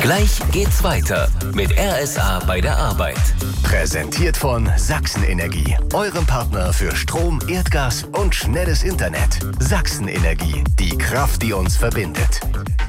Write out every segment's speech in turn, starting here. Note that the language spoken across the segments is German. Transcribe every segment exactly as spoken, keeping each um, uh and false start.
Gleich geht's weiter mit R S A bei der Arbeit. Präsentiert von Sachsenenergie, eurem Partner für Strom, Erdgas und schnelles Internet. Sachsenenergie, die Kraft, die uns verbindet.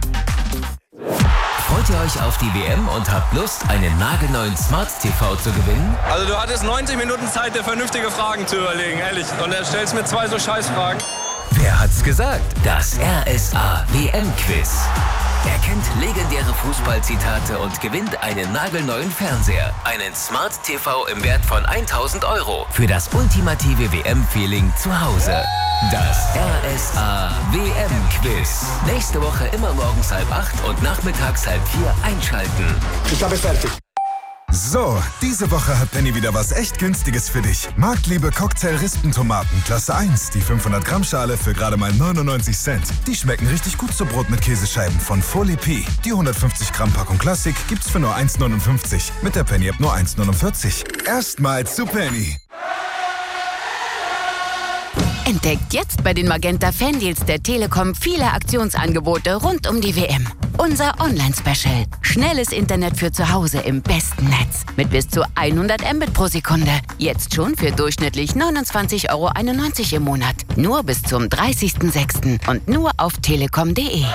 Freut ihr euch auf die W M und habt Lust, einen nagelneuen Smart T V zu gewinnen? Also du hattest neunzig Minuten Zeit, dir vernünftige Fragen zu überlegen, ehrlich. Und er stellst mir zwei so Scheißfragen. Wer hat's gesagt? Das R S A W M-Quiz. Er kennt legendäre Fußballzitate und gewinnt einen nagelneuen Fernseher. Einen Smart T V im Wert von tausend Euro für das ultimative W M-Feeling zu Hause. Das R S A W M-Quiz. Nächste Woche immer morgens halb acht und nachmittags halb vier einschalten. Ich habe fertig. So, diese Woche hat Penny wieder was echt Günstiges für dich. Marktliebe Cocktail-Rispentomaten, Klasse eins, die fünfhundert Gramm Schale für gerade mal neunundneunzig Cent. Die schmecken richtig gut zu Brot mit Käsescheiben von Folie P. Die hundertfünfzig Gramm Packung Klassik gibt's für nur eins neunundfünfzig. Mit der Penny App nur eins neunundvierzig. Erstmals zu Penny. Entdeckt jetzt bei den Magenta Fandeals der Telekom viele Aktionsangebote rund um die W M. Unser Online-Special. Schnelles Internet für zu Hause im besten Netz. Mit bis zu hundert Mbit pro Sekunde. Jetzt schon für durchschnittlich neunundzwanzig Euro einundneunzig im Monat. Nur bis zum dreißigsten sechsten und nur auf telekom punkt de.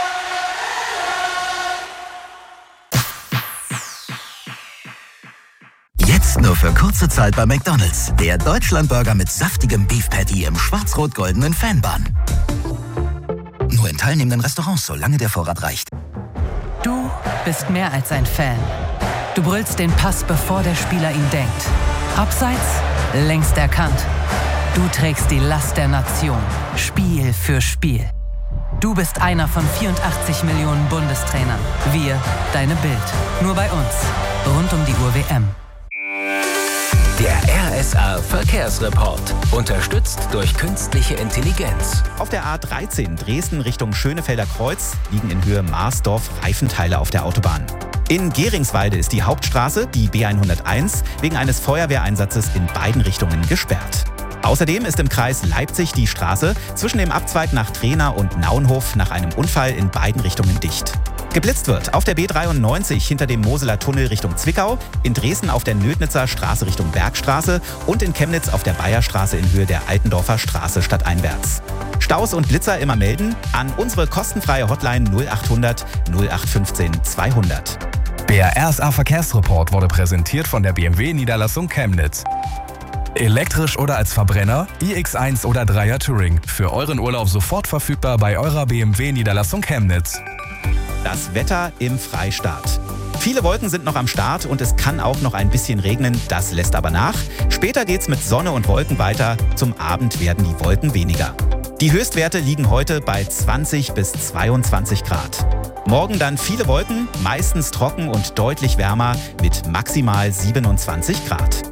Jetzt nur für kurze Zeit bei McDonald's. Der Deutschlandburger mit saftigem Beef Patty im schwarz-rot-goldenen Fanbun. Nur in teilnehmenden Restaurants, solange der Vorrat reicht. Du bist mehr als ein Fan. Du brüllst den Pass, bevor der Spieler ihn denkt. Abseits, längst erkannt. Du trägst die Last der Nation, Spiel für Spiel. Du bist einer von vierundachtzig Millionen Bundestrainern. Wir, deine Bild. Nur bei uns. Rund um die Uhr W M. Der R S A Verkehrsreport. Unterstützt durch künstliche Intelligenz. Auf der A dreizehn Dresden Richtung Schönefelder Kreuz liegen in Höhe Marsdorf Reifenteile auf der Autobahn. In Geringswalde ist die Hauptstraße, die B hunderteins, wegen eines Feuerwehreinsatzes in beiden Richtungen gesperrt. Außerdem ist im Kreis Leipzig die Straße zwischen dem Abzweig nach Trena und Nauenhof nach einem Unfall in beiden Richtungen dicht. Geblitzt wird auf der B dreiundneunzig hinter dem Moseler Tunnel Richtung Zwickau, in Dresden auf der Nödnitzer Straße Richtung Bergstraße und in Chemnitz auf der Bayerstraße in Höhe der Altendorfer Straße stadteinwärts. Staus und Blitzer immer melden an unsere kostenfreie Hotline null achthundert null acht fünfzehn zweihundert. Der R S A Verkehrsreport wurde präsentiert von der B M W-Niederlassung Chemnitz. Elektrisch oder als Verbrenner, i X eins oder dreier Touring. Für euren Urlaub sofort verfügbar bei eurer B M W-Niederlassung Chemnitz. Das Wetter im Freistaat. Viele Wolken sind noch am Start und es kann auch noch ein bisschen regnen, das lässt aber nach. Später geht's mit Sonne und Wolken weiter, zum Abend werden die Wolken weniger. Die Höchstwerte liegen heute bei zwanzig bis zweiundzwanzig Grad. Morgen dann viele Wolken, meistens trocken und deutlich wärmer mit maximal siebenundzwanzig Grad.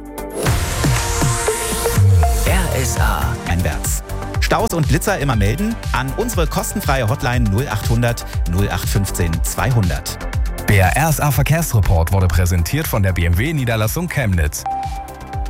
R S A einwärts. Staus und Blitzer immer melden an unsere kostenfreie Hotline null achthundert null acht fünfzehn zweihundert. Der R S A Verkehrsreport wurde präsentiert von der B M W-Niederlassung Chemnitz.